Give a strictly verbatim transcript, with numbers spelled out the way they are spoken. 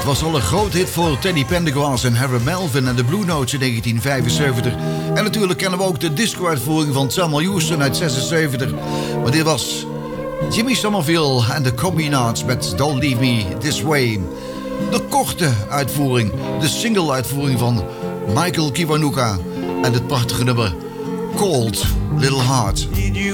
was al een groot hit voor Teddy Pendergrass en Harold Melvin en de Blue Notes in negentien vijfenzeventig. En natuurlijk kennen we ook de disco-uitvoering van Samuel Houston uit zesenzeventig. Maar dit was Jimmy Somerville en de Combinats met Don't Leave Me This Way. De korte uitvoering, de single-uitvoering van Michael Kiwanuka en het prachtige nummer Cold Little Heart.